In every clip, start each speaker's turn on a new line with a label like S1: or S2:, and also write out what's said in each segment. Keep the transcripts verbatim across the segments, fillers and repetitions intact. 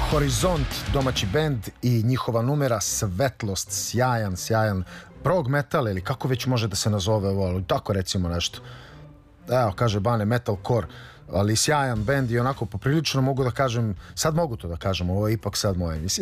S1: Horizont, domaći bend i njihova numera Svetlost, sjajan, sjajan prog metal ili kako već može da se nazove ovo, ali tako recimo nešto. Evo, kaže Bane, metalcore, ali sjajan bend i onako poprilično mogu da kažem, sad mogu to da kažem, ovo je ipak sad moja emisija.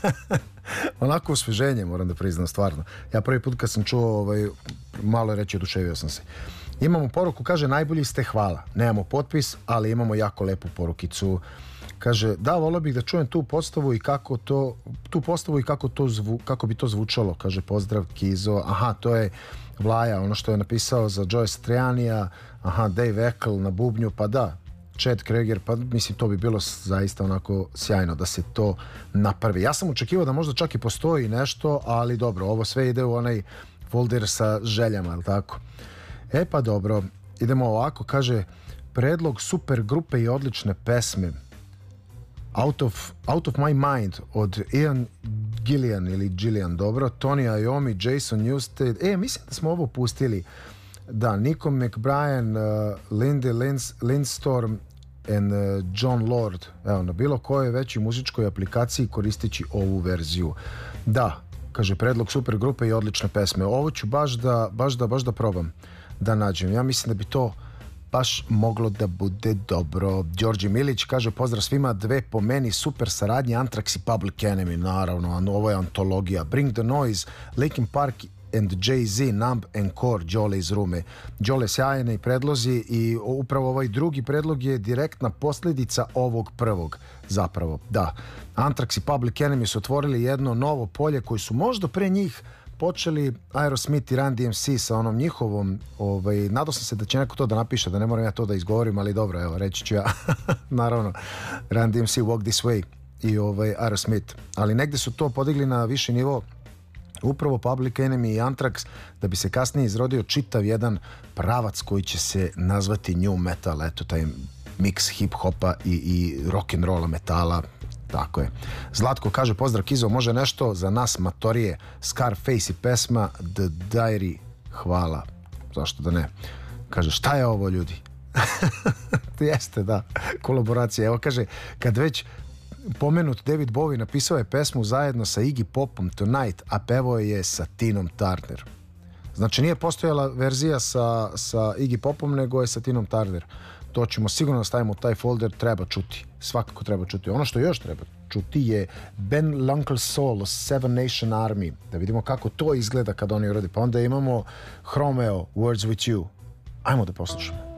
S1: Onako osveženje, moram da priznam, stvarno. Ja prvi put kad sam čuo, ovaj, malo je reći, oduševio sam se. Imamo poruku, kaže, najbolji ste, hvala. Nemamo potpis, ali imamo jako lepu porukicu. Kaže, da, volio bih da čujem tu postavu i kako to, tu postavu i kako to zvu, kako bi to zvučalo. Kaže, pozdrav Kizo. Aha, to je Vlaja, ono što je napisao za Joe Satrianija. Aha, Dave Eckel na bubnju, pa da, Chad Kroeger, pa mislim to bi bilo zaista onako sjajno da se to napravi. Ja sam očekivao da možda čak i postoji nešto, ali dobro, ovo sve ide u onaj folder sa željama, je li tako? E pa dobro, idemo ovako, kaže, predlog super grupe i odlične pesme. Out of, Out of My Mind od Ian Gillian ili Gillian, dobro, Tony Iommi, Jason Newsted. E, mislim da smo ovo pustili. Da, Nico McBrien, uh, Lindy Linds, Lindstorm and uh, John Lord. Evo, na bilo kojoj većoj muzičkoj aplikaciji koristeći ovu verziju. Da, kaže, predlog super grupe i odlične pesme. Ovo ću baš da, baš da, baš da probam da nađem. Ja mislim da bi to baš moglo da bude dobro. Đorđe Milić kaže, pozdrav svima, dve po meni super saradnje, Anthrax i Public Enemy, naravno, ovo je antologija. Bring the Noise, Linkin Park and Jay-Z, Numb and Core, Đole iz Rume. Đole, sjajni predlozi i upravo ovaj drugi predlog je direktna posljedica ovog prvog, zapravo, da. Anthrax i Public Enemy su otvorili jedno novo polje koji su možda pre njih počeli Aerosmith i Run D M C sa onom njihovom, ovaj, nadao sam se da će neko to da napiše, da ne moram ja to da izgovorim, ali dobro, evo, reći ću ja, naravno, Run D M C, Walk This Way i ovaj, Aerosmith, ali negde su to podigli na viši nivo, upravo Public Enemy i Anthrax, da bi se kasnije izrodio čitav jedan pravac koji će se nazvati New Metal, eto, taj mix hip-hopa i, i rock'n'rolla metala. Tako je. Zlatko kaže, pozdrav Kizo, može nešto za nas matorije, Scarface i pesma The Diary, hvala. Zašto da ne? Kaže, šta je ovo, ljudi? Jeste, da, kolaboracija. Evo, kaže, kad već pomenut David Bowie napisao je pesmu zajedno sa Iggy Popom Tonight, a pevao je sa Tinom Turner. Znači, nije postojala verzija sa, sa Iggy Popom, nego je sa Tinom Turner. To ćemo sigurno stavimo u taj folder, treba čuti. Svakako treba čuti. Ono što još treba čuti je Ben l'Uncle Soul, Seven Nation Army. Da vidimo kako to izgleda kad oni uradi. Pa onda imamo Chromeo, Words With You. Ajmo da poslušamo.